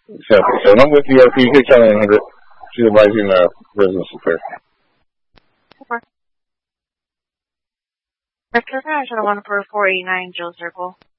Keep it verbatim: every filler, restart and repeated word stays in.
小小农嘅 V I P 可以上来那个就是外进了热身时刻。 International one for four eight nine Joe Circle.